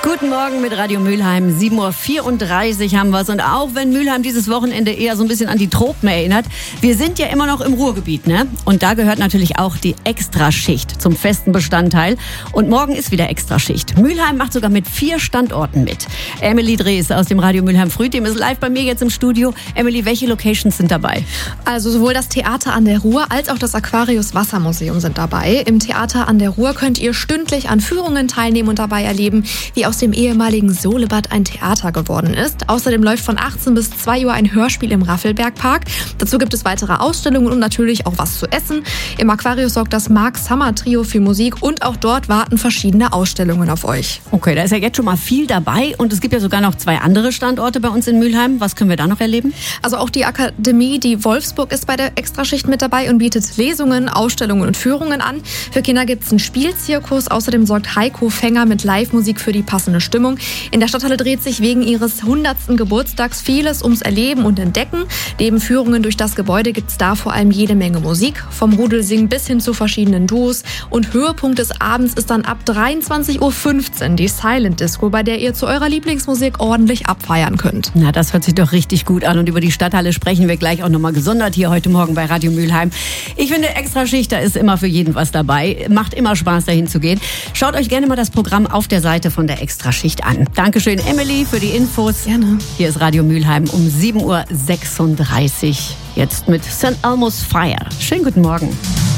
Guten Morgen mit Radio Mülheim. 7.34 Uhr haben wir es. Und auch wenn Mülheim dieses Wochenende eher so ein bisschen an die Tropen erinnert, wir sind ja immer noch im Ruhrgebiet, ne? Und da gehört natürlich auch die Extraschicht zum festen Bestandteil. Und morgen ist wieder Extraschicht. Mülheim macht sogar mit 4 Standorten mit. Emily Drees aus dem Radio Mülheim Frühteam ist live bei mir jetzt im Studio. Emily, welche Locations sind dabei? Also sowohl das Theater an der Ruhr als auch das Aquarius Wassermuseum sind dabei. Im Theater an der Ruhr könnt ihr stündlich an Führungen teilnehmen und dabei erleben, wie aus dem ehemaligen Solebad ein Theater geworden ist. Außerdem läuft von 18 bis 2 Uhr ein Hörspiel im Raffelbergpark. Dazu gibt es weitere Ausstellungen und natürlich auch was zu essen. Im Aquarius sorgt das Mark Summer Trio für Musik und auch dort warten verschiedene Ausstellungen auf euch. Okay, da ist ja jetzt schon mal viel dabei und es gibt ja sogar noch 2 andere Standorte bei uns in Mülheim. Was können wir da noch erleben? Also auch die Akademie, die Wolfsburg, ist bei der Extraschicht mit dabei und bietet Lesungen, Ausstellungen und Führungen an. Für Kinder gibt es einen Spielzirkus. Außerdem sorgt Heiko Fänger mit Live-Musik für die passende Stimmung. In der Stadthalle dreht sich wegen ihres 100. Geburtstags vieles ums Erleben und Entdecken. Neben Führungen durch das Gebäude gibt es da vor allem jede Menge Musik, vom Rudelsingen bis hin zu verschiedenen Duos. Und Höhepunkt des Abends ist dann ab 23.15 Uhr die Silent Disco, bei der ihr zu eurer Lieblingsmusik ordentlich abfeiern könnt. Na, das hört sich doch richtig gut an. Und über die Stadthalle sprechen wir gleich auch nochmal gesondert hier heute Morgen bei Radio Mülheim. Ich finde, Extraschicht, da ist immer für jeden was dabei. Macht immer Spaß, dahin zu gehen. Schaut euch gerne mal das Programm auf der Seite von der Extraschicht an. Dankeschön, Emily, für die Infos. Gerne. Hier ist Radio Mülheim um 7.36 Uhr. Jetzt mit St. Elmo's Fire. Schönen guten Morgen.